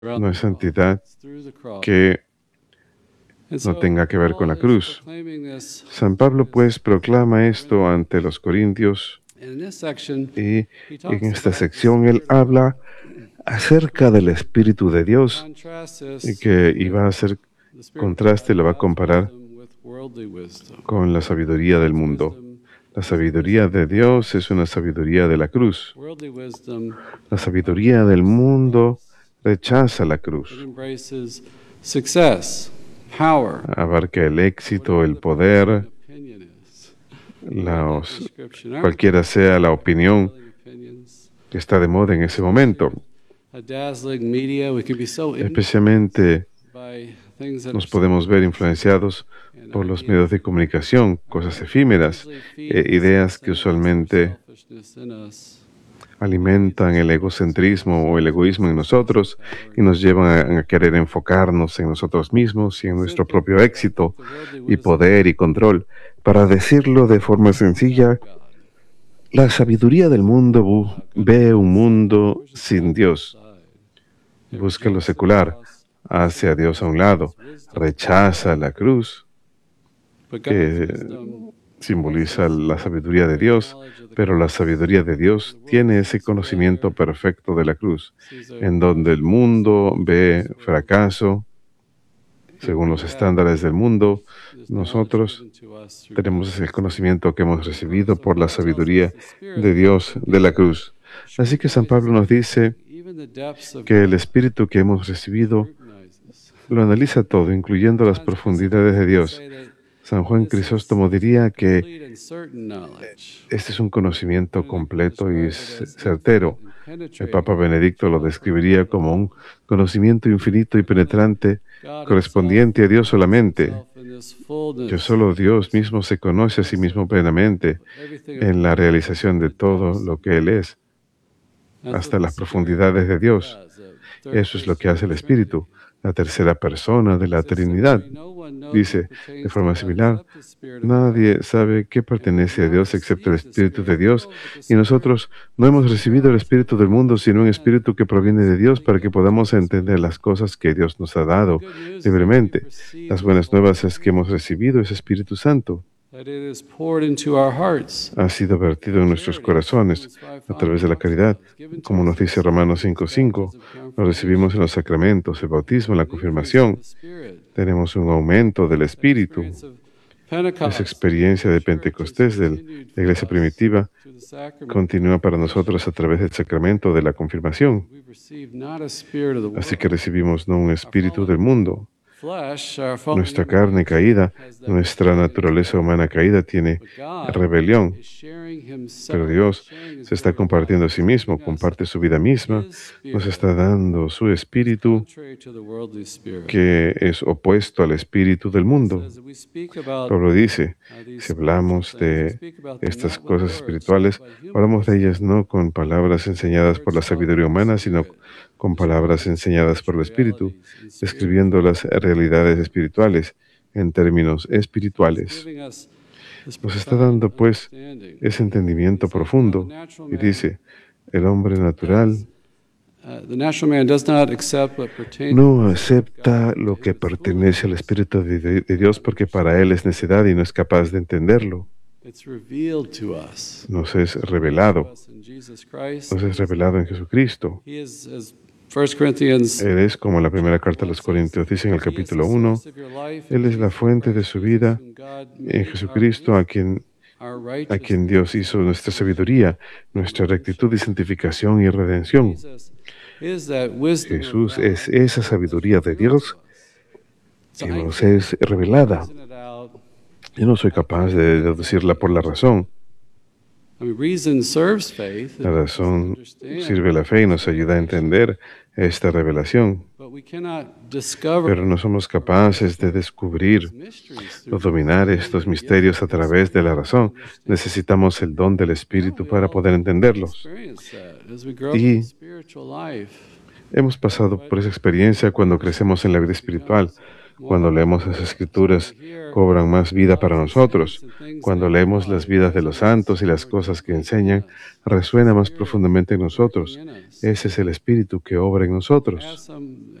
No hay santidad que no tenga que ver con la cruz. San Pablo, pues, proclama esto ante los corintios y en esta sección él habla acerca del Espíritu de Dios y que iba a hacer contraste, lo va a comparar con la sabiduría del mundo. La sabiduría de Dios es una sabiduría de la cruz. La sabiduría del mundo rechaza la cruz. Abarca el éxito, el poder, cualquiera sea la opinión que está de moda en ese momento. Especialmente nos podemos ver influenciados por los medios de comunicación, cosas efímeras, ideas que usualmente alimentan el egocentrismo o el egoísmo en nosotros y nos llevan a querer enfocarnos en nosotros mismos y en nuestro propio éxito y poder y control. Para decirlo de forma sencilla, la sabiduría del mundo ve un mundo sin Dios. Busca lo secular, hace a Dios a un lado, rechaza la cruz, que simboliza la sabiduría de Dios, pero la sabiduría de Dios tiene ese conocimiento perfecto de la cruz, en donde el mundo ve fracaso, según los estándares del mundo. Nosotros tenemos el conocimiento que hemos recibido por la sabiduría de Dios de la cruz. Así que San Pablo nos dice que el Espíritu que hemos recibido lo analiza todo, incluyendo las profundidades de Dios. San Juan Crisóstomo diría que este es un conocimiento completo y certero. El Papa Benedicto lo describiría como un conocimiento infinito y penetrante correspondiente a Dios solamente, que solo Dios mismo se conoce a sí mismo plenamente en la realización de todo lo que Él es, hasta las profundidades de Dios. Eso es lo que hace el Espíritu, la tercera persona de la Trinidad. Dice, de forma similar, nadie sabe qué pertenece a Dios excepto el Espíritu de Dios, y nosotros no hemos recibido el Espíritu del mundo, sino un Espíritu que proviene de Dios para que podamos entender las cosas que Dios nos ha dado libremente. Las buenas nuevas es que hemos recibido ese Espíritu Santo. Ha sido vertido en nuestros corazones a través de la caridad, como nos dice Romanos 5:5. Lo recibimos en los sacramentos, el bautismo, la confirmación. Tenemos un aumento del Espíritu. Esa experiencia de Pentecostés de la iglesia primitiva continúa para nosotros a través del sacramento de la confirmación. Así que recibimos no un espíritu del mundo. Nuestra carne caída, nuestra naturaleza humana caída tiene rebelión, pero Dios se está compartiendo a sí mismo, comparte su vida misma, nos está dando su espíritu que es opuesto al espíritu del mundo. Pablo dice, si hablamos de estas cosas espirituales, hablamos de ellas no con palabras enseñadas por la sabiduría humana, sino con palabras enseñadas por el Espíritu, describiendo las realidades espirituales en términos espirituales. Nos está dando, pues, ese entendimiento profundo y dice, el hombre natural no acepta lo que pertenece al Espíritu de Dios porque para él es necedad y no es capaz de entenderlo. Nos es revelado. Nos es revelado en Jesucristo. Él es, como la primera carta a los Corintios dice en el capítulo 1, Él es la fuente de su vida en Jesucristo, a quien Dios hizo nuestra sabiduría, nuestra rectitud y santificación y redención. Jesús es esa sabiduría de Dios que nos es revelada. Yo no soy capaz de deducirla por la razón. La razón sirve la fe y nos ayuda a entender esta revelación. Pero no somos capaces de descubrir o dominar estos misterios a través de la razón. Necesitamos el don del Espíritu para poder entenderlos. Y hemos pasado por esa experiencia cuando crecemos en la vida espiritual. Cuando leemos las escrituras, cobran más vida para nosotros. Cuando leemos las vidas de los santos y las cosas que enseñan, resuena más profundamente en nosotros. Ese es el Espíritu que obra en nosotros.